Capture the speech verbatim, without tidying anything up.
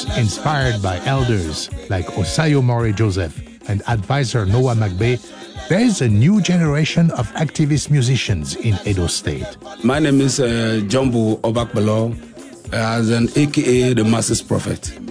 inspired by elders like Osayo Mori Joseph and advisor Noah McBay, there is a new generation of activist musicians in Edo State. My name is uh, Jumbo Obakbalo, as an A K A the Masses Prophet.